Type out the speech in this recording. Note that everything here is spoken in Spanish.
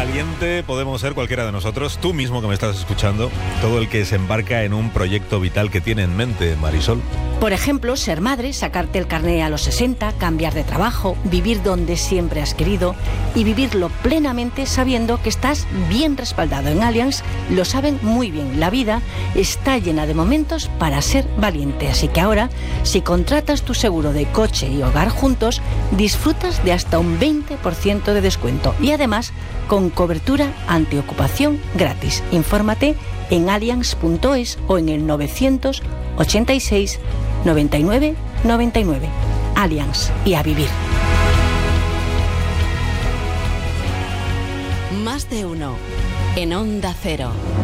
Valiente podemos ser cualquiera de nosotros, tú mismo que me estás escuchando, todo el que se embarca en un proyecto vital que tiene en mente, Marisol. Por ejemplo, ser madre, sacarte el carné a los 60, cambiar de trabajo, vivir donde siempre has querido y vivirlo plenamente sabiendo que estás bien respaldado. En Allianz lo saben muy bien. La vida está llena de momentos para ser valiente. Así que ahora, si contratas tu seguro de coche y hogar juntos, disfrutas de hasta un 20% de descuento. Y además, con cobertura antiocupación gratis. Infórmate en allianz.es o en el 986 99 99. Allianz, y a vivir. Más de uno en Onda Cero.